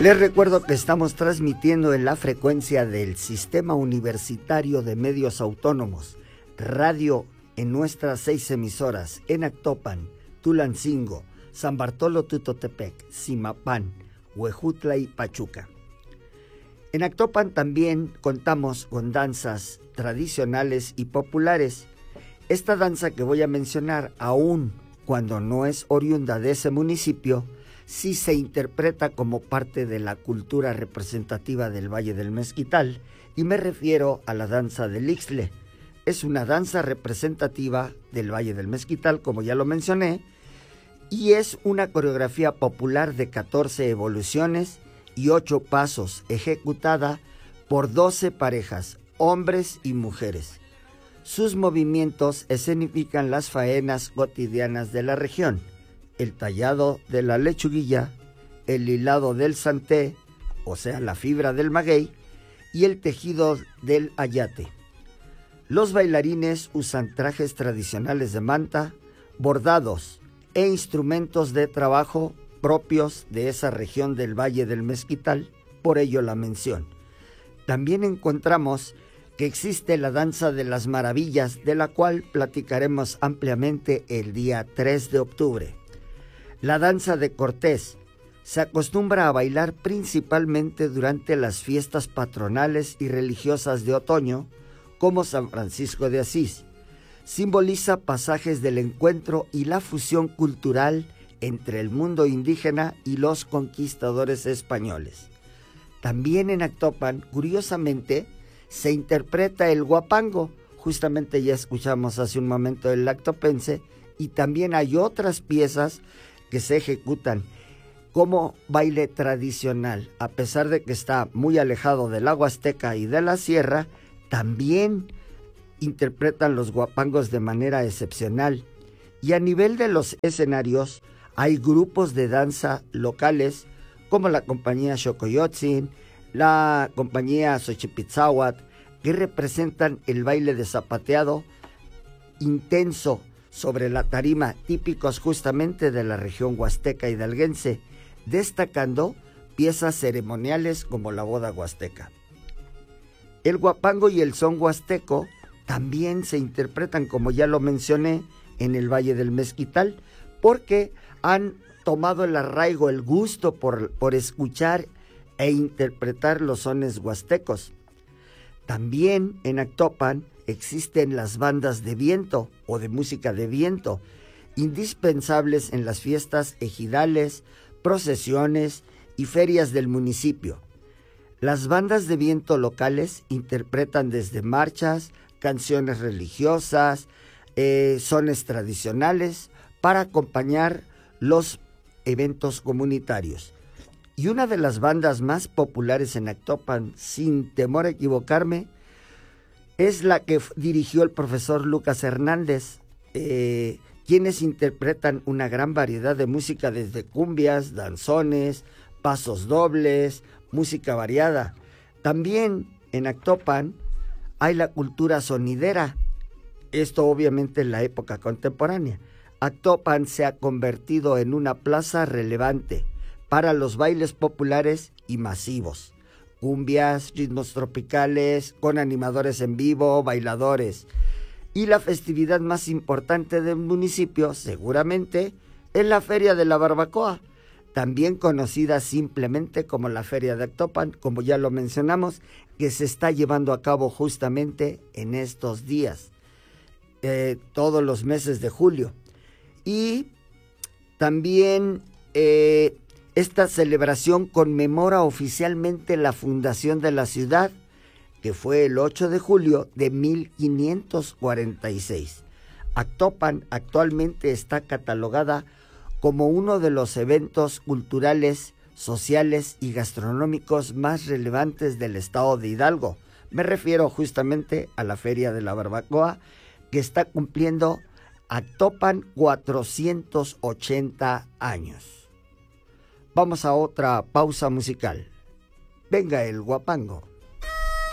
Les recuerdo que estamos transmitiendo en la frecuencia del Sistema Universitario de Medios Autónomos, radio en nuestras 6 emisoras, en Actopan, Tulancingo, San Bartolo Tutotepec, Zimapán, Huejutla y Pachuca. En Actopan también contamos con danzas tradicionales y populares. Esta danza que voy a mencionar, aun cuando no es oriunda de ese municipio, sí se interpreta como parte de la cultura representativa del Valle del Mezquital, y me refiero a la danza del Ixtle. Es una danza representativa del Valle del Mezquital, como ya lo mencioné, y es una coreografía popular de 14 evoluciones y 8 pasos, ejecutada por 12 parejas, hombres y mujeres. Sus movimientos escenifican las faenas cotidianas de la región: el tallado de la lechuguilla, el hilado del santé, o sea, la fibra del maguey, y el tejido del ayate. Los bailarines usan trajes tradicionales de manta, bordados e instrumentos de trabajo propios de esa región del Valle del Mezquital, por ello la mención. También encontramos que existe la danza de las maravillas, de la cual platicaremos ampliamente el día 3 de octubre. La danza de Cortés se acostumbra a bailar principalmente durante las fiestas patronales y religiosas de otoño, como San Francisco de Asís. Simboliza pasajes del encuentro y la fusión cultural entre el mundo indígena y los conquistadores españoles. También en Actopan, curiosamente, se interpreta el huapango. Justamente ya escuchamos hace un momento el actopense, y también hay otras piezas que se ejecutan como baile tradicional. A pesar de que está muy alejado del agua azteca y de la sierra, también interpretan los huapangos de manera excepcional. Y a nivel de los escenarios, hay grupos de danza locales como la compañía Xocoyotzin, la compañía Xochipitzahuat, que representan el baile de zapateado intenso sobre la tarima, típicos justamente de la región huasteca hidalguense, destacando piezas ceremoniales como la boda huasteca. El huapango y el son huasteco también se interpretan, como ya lo mencioné, en el Valle del Mezquital, porque han tomado el arraigo, el gusto por escuchar e interpretar los sones huastecos. También en Actopan existen las bandas de viento o de música de viento, indispensables en las fiestas ejidales, procesiones y ferias del municipio. Las bandas de viento locales interpretan desde marchas, canciones religiosas, sones tradicionales para acompañar los eventos comunitarios. Y una de las bandas más populares en Actopan, sin temor a equivocarme, es la que dirigió el profesor Lucas Hernández, quienes interpretan una gran variedad de música, desde cumbias, danzones, pasos dobles, música variada. También en Actopan hay la cultura sonidera, esto obviamente en la época contemporánea. Actopan se ha convertido en una plaza relevante para los bailes populares y masivos, cumbias, ritmos tropicales, con animadores en vivo, bailadores. Y la festividad más importante del municipio, seguramente, es la Feria de la Barbacoa, también conocida simplemente como la Feria de Actopan, como ya lo mencionamos, que se está llevando a cabo justamente en estos días, todos los meses de julio. Y también esta celebración conmemora oficialmente la fundación de la ciudad, que fue el 8 de julio de 1546. Actopan actualmente está catalogada como uno de los eventos culturales, sociales y gastronómicos más relevantes del estado de Hidalgo. Me refiero justamente a la Feria de la Barbacoa, que está cumpliendo Actopan 480 años. Vamos a otra pausa musical. Venga el huapango.